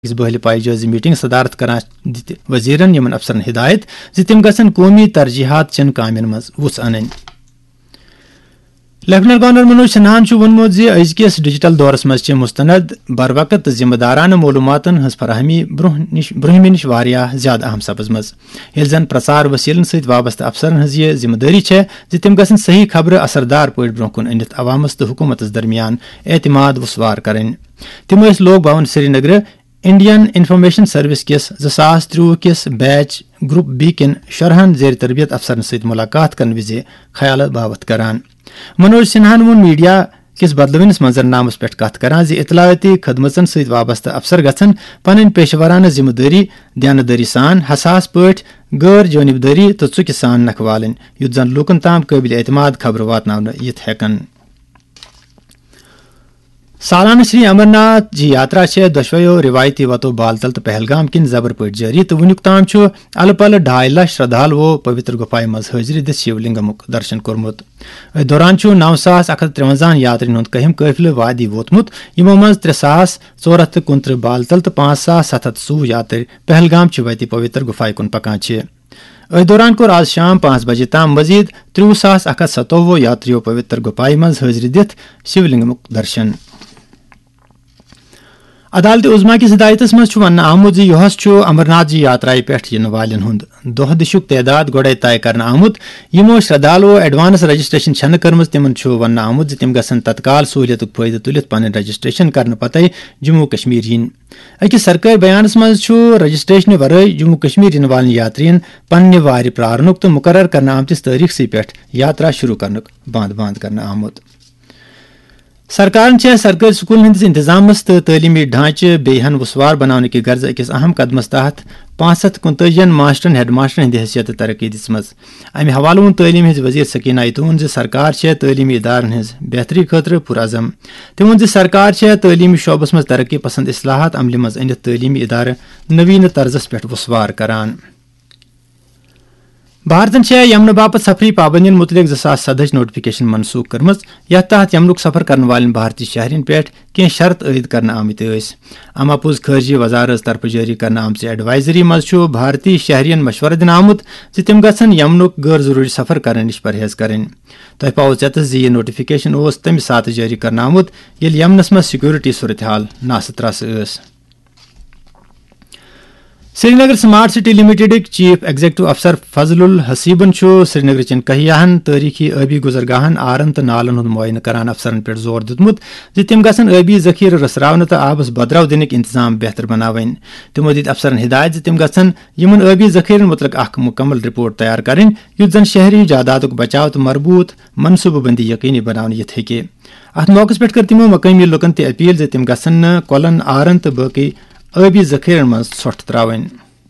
بہل پائی جٲیزٕ meeting صدارت کران دِتہِ وزیرن یمن افسرن ہدایت زِ تِم گژھن قومی ترجیحات چین کامین منٛز وُژھ انٕنۍ. لیفٹنٹ گورنر منوج سنہاہن ووٚنمُت زِ أزکِس ڈیجیٹل دورس منٛز چھِ مستند بروقت تہٕ ذمہٕ دارانہٕ معلوٗماتن ہٕنٛز فراہمی برونٛہمہِ نِش واریاہ زیادٕ اہم سپٕزمٕژ ییٚلہِ زن پرسار وسیٖلن سۭتۍ وابستہٕ افسرن ہٕنٛز یہِ ذمہٕ دٲری چھےٚ زِ تِم گژھن صحیح خبرٕ اثردار پٲٹھۍ برونٛہہ کُن أنِتھ عوامس تہٕ حکوٗمتس درمیان اعتماد وُسوار کرٕنۍ. تِم ٲسۍ لوک بھون سرینگرٕ انڈین انفارمیشن سروس کِس 2023 کِس بیچ گروپ بی کٮ۪ن شُرہن زیر تربیت افسرن سۭتۍ مُلاقات کرنہٕ وِزِ خیالات باوت کران. منوج سنہاہن ووٚن میڈیا کِس بدلوٕنِس منظرنامس پٮ۪ٹھ کتھ کران زِ اطلاعاتی خدمژن سۭتۍ وابستہٕ افسر گژھن پنٕنۍ پیشورانہٕ ذمہٕ دٲری دیانتدٲری سان حساس پٲٹھۍ غٲر جٲنبدٲری تہٕ ژُکہِ سان نکھٕ والٕنۍ یُتھ زن لوٗکن تام قٲبلِ اعتماد خبرٕ واتناونہٕ یِتھ ہٮ۪کن. سالانہٕ شری امرناتھ جی یاترا چھےٚ دۄشوَیو رِوایتی وتو بالتل تہٕ پہلگام کِنۍ زبر پٲٹھۍ جٲری تہٕ وُنیُک تام چھُ الہٕ پلہٕ 2.5 لچھ شردھالوو پویتر گُپایہِ منٛز حٲضری دِتھ شِولنگمُک درشن کوٚرمُت. أتھۍ دوران چھُ 9,153 یاترین ہُنٛد کٔہِم قٲفلہٕ وادی ووتمُت یِمو منٛز 3,429 بالتل تہٕ 5,700 یاترِ پہلگام چہِ وتہِ پویتر گُفایہِ کُن پکان چھِ. أتھۍ دوران کوٚر آز شام 5 بجے تام مزید 23,127 یاتریو پویتر گُپایہِ منٛز حٲضری دِتھ شِولنگمُک درشن. عدالتِ عظما کِس ہدایتس منٛز چھُ وننہٕ آمُت زِ یُہس چھُ امرناتھ جی یاترایہِ پٮ۪ٹھ یِنہٕ والٮ۪ن ہُنٛد دۄہ دِشُک تعداد گۄڈے طے کرنہٕ آمُت. یِمو شردھالوو ایڈوانس رجسٹریشن چھنہٕ کٔرمٕژ تِمن چھُ وننہٕ آمُت زِ تِم گژھن تتکال سہوٗلیتُک فٲیدٕ تُلِتھ پنٕنۍ رجسٹریشن کرنہٕ پتے جموں کشمیر یِنۍ. أکِس سرکٲرۍ بیانس منٛز چھُ رجسٹریشنہِ ورٲے جموں کشمیر یِنہٕ والٮ۪ن یاترین پننہِ وارِ پرارنُک تہٕ مُقرر کرنہٕ آمتِس تٲریٖخسٕے پٮ۪ٹھ یاترا شروٗع کرنُک بنٛد کرنہٕ آمُت. سرکارن چھےٚ سرکٲرۍ سکوٗلن ہٕنٛدِس انتظامس تہٕ تعلیمی ڈھانچہٕ بیٚیہِ ہن وُسوار بناونہٕ کہِ غرضہٕ أکِس اہم قدمس تحت 549 ماسٹرن ہیڈ ماسٹرن ہٕنٛدِ حیثیتہٕ ترقی دِژمٕژ. امہِ حوالہٕ ووٚن تعلیٖم ہِنٛز وزیٖر سکیٖنا یتوٗن زِ سرکار چھےٚ تعلیٖمی ادارن ہٕنٛز بہتری خٲطرٕ پُرعزم. تٔمۍ ووٚن زِ سرکار چھےٚ تعلیٖمی شعبس منٛز ترقی پسنٛد اصلاحات عملہِ منٛز أنِتھ تعلیٖمی ادارٕ نویٖنہٕ طرزس پٮ۪ٹھ وُسوار کران. بھارتن چھےٚ یمنہٕ باپتھ سفری پابندین مُتعلق 2017 نوٹفکیشن منسوخ کٔرمٕژ یتھ تحت یمنُک سفر کرن والٮ۪ن بھارتی شہرین پٮ۪ٹھ کینٛہہ شرط عٲید کرنہٕ آمٕتۍ ٲسۍ. اما پوٚز خارجی وزارت طرفہٕ جٲری کرنہٕ آمژِ ایڈوائزری منٛز چھُ بھارتی شہرین مشورٕ دِنہٕ آمُت زِ تِم گژھن یمنُک غٲر ضروٗری سفر کرنہٕ نِش پرہیز کرٕنۍ. تۄہہِ پاوو ژیٚتس زِ یہِ نوٹفکیشن اوس تمہِ ساتہٕ جٲری کرنہٕ آمُت ییٚلہِ یمنس منٛز سیکورٹی صورتحال ناسہٕ ترٛاسہٕ ٲس. Srinagar smart city لمیٹڈٕکۍ chief executive افسر فضل الحسیبن چھُ سرینگرٕچن کہیاہن تٲریخی ٲبی گُزرگاہن آرن تہٕ نالن ہُنٛد معٲینہٕ کران افسرن پٮ۪ٹھ زور دِیُتمُت زِ تِم گژھن ٲبی ذخیرٕ رٔژھراونہٕ تہٕ آبس بدرو دِنٕکۍ انتظام بہتر بناوٕنۍ. تِمو دِتۍ افسرن ہدایت زِ تِم گژھن یِمن ٲبی ذخیرن مُتعلق اکھ مُکمل رپورٹ تیار کرٕنۍ یُتھ زن شہری جادادُک بچاو تہٕ مربوٗط منصوٗبہٕ بندی یقینی بناونہٕ یِتھ ہیٚکہِ. اتھ موقعس پٮ۪ٹھ کٔر تِمو مقٲمی لُکن تہِ اپیل زِ تِم گژھن نہٕ کۄلن آرن تہٕ باقٕے ٲبی ذخیرن منٛز ژھۄٹھ تراوٕنۍ.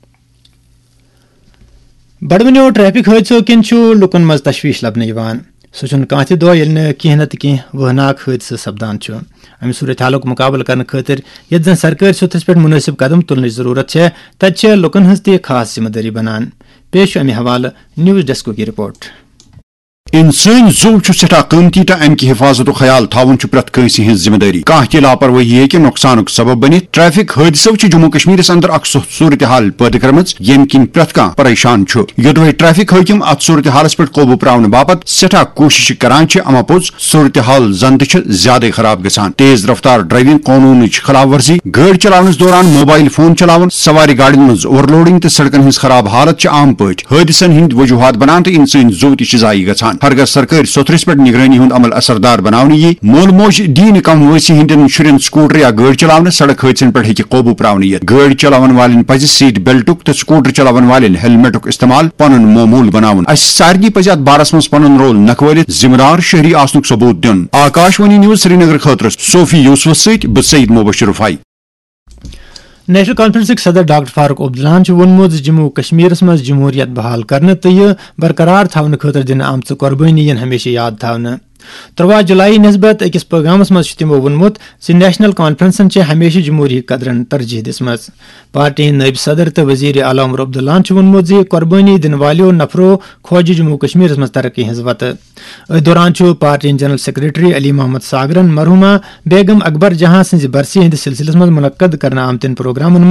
بڑوٕنیو ٹریفک حٲدثو کِنۍ چھُ لُکن منٛز تشویش لبنہٕ یِوان. سُہ چھُنہٕ کانٛہہ تہِ دۄہ ییٚلہِ نہٕ کینٛہہ نتہٕ کینٛہہ وٲناک حٲدثہٕ سپدان چھُ. امہِ صوٗرت حالُک مُقابلہٕ کرنہٕ خٲطرٕ ییٚتہِ زن سرکٲرۍ سطحس پٮ۪ٹھ مُنٲسِب قدم تُلنٕچ ضروٗرت چھےٚ تتہِ چھےٚ لُکن ہٕنٛز تہِ خاص ذمہٕ دٲری بنان. پیش چھُ امہِ حوالہٕ نیوز ڈیسکُک یہِ رپورٹ. انسٲنی زُو چھُ سٮ۪ٹھاہ قۭمتی تہٕ امہِ کہِ حفاظتُک خیال تھاوُن چھُ پرٛٮ۪تھ کٲنٛسہِ ہٕنٛز ذمہٕ دٲری. کانٛہہ تہِ لاپروٲہی ہیٚکہِ نۄقصانُک سبب بٔنِتھ. ٹریفک حٲدثو چھِ جموں کشمیرس اندر اکھ صورت حال پٲدٕ کٔرمٕژ ییٚمہِ کِنۍ پرٛٮ۪تھ کانٛہہ پریشان چھُ. یوٚدوے ٹریفک حٲکِم اتھ صورت حالس پٮ۪ٹھ قوبوٗ پراونہٕ باپتھ سٮ۪ٹھاہ کوٗشش کران چھِ اما پوٚز صورت حال زن تہِ چھِ زیادٕے خراب گژھان. تیز رفتار ڈرائیونگ قونوٗنٕچ خلاف ورزی، گٲڑۍ چلاونس دوران موبائل فون چلاوُن، سوارِ گاڑٮ۪ن منٛز اوور لوڈنگ تہٕ سڑکن ہٕنٛز خراب حالت چھِ عام پٲٹھۍ حٲدثن ہٕنٛدۍ وجوہات بنان تہٕ انسٲنی زُو تہِ چھِ ضایع گژھان. ہرگاہ سرکٲرۍ سوٚتھرس پٮ۪ٹھ نگرٲنی ہُنٛد عمل اثردار بناونہٕ یی، مول موج دی نہٕ کم وٲنٛسہِ ہٕنٛدٮ۪ن شُرٮ۪ن سکوٹر یا گٲڑۍ چلاونہٕ، سڑک حٲدثن پٮ۪ٹھ ہیٚکہِ قوبوٗ پراونہٕ یِتھ. گٲڑۍ چلاون والٮ۪ن پزِ سیٹ بیلٹُک تہٕ سکوٹر چلاون والٮ۪ن ہیلمٹُک استعمال پنُن معموٗل بناوُن. اسہِ سارنٕے پزِ اتھ بارس منٛز پنُن رول نکھوٲلِتھ ذمہٕ دار شہری آسنُک ثبوٗت دیُن. آکاشوانی نیوز سرینگر خٲطرٕ صوفی یوسفس سۭتۍ بہٕ سعید مبشر رفاعی. نیشنل کانفرنسٕکۍ صدر ڈاکٹر فاروق عبداللہن چھُ ووٚنمُت زِ جموں کشمیرس منٛز جمہوٗرِیت بحال کرنہٕ تہٕ یہِ برقرار تھاونہٕ خٲطرٕ دِنہٕ آمژٕ قۄربٲنی یِن ہمیشہِ یاد تھاونہٕ. 13 جولائی نسبت أکس پیغامس مز تمو وونمت نیشنل کانفرنسن ہمیشہ جمہوری قدرن ترجیح دسم پارٹی نائب صدر تو وزیر اعلی عمر عبداللہ وونمت زِ قربانی دن والو نفرو کھوج جموں کشمیر مز ترقی ہز وت دوران پارٹی جنرل سیکریٹری علی محمد ساگرن مرحومہ بیگم اکبر جہاں سز برسی ہند سلسلس مز منعقد کرنا آمتن پروگرامن